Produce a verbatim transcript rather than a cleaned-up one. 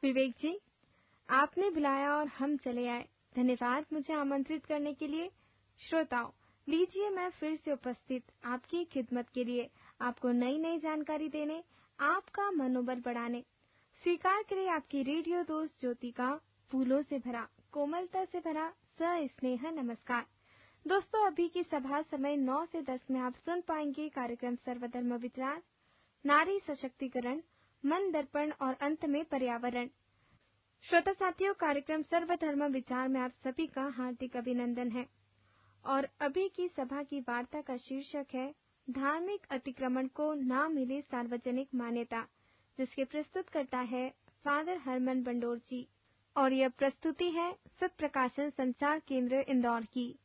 विवेक जी, आपने बुलाया और हम चले आए। धन्यवाद मुझे आमंत्रित करने के लिए। श्रोताओं, लीजिए मैं फिर से उपस्थित आपकी खिदमत के लिए, आपको नई नई जानकारी देने, आपका मनोबल बढ़ाने। स्वीकार करें आपकी रेडियो दोस्त ज्योति का फूलों से भरा, कोमलता से भरा सस्नेह नमस्कार। दोस्तों, अभी की सभा समय नौ से दस में आप सुन पाएंगे कार्यक्रम सर्वधर्म विचार, नारी सशक्तिकरण, मन दर्पण और अंत में पर्यावरण। श्रोता साथियों, कार्यक्रम सर्वधर्म विचार में आप सभी का हार्दिक अभिनंदन है। और अभी की सभा की वार्ता का शीर्षक है धार्मिक अतिक्रमण को ना मिले सार्वजनिक मान्यता, जिसके प्रस्तुत करता है फादर हरमन बंडोर जी। और यह प्रस्तुति है सत्प्रकाशन संचार केंद्र इंदौर की।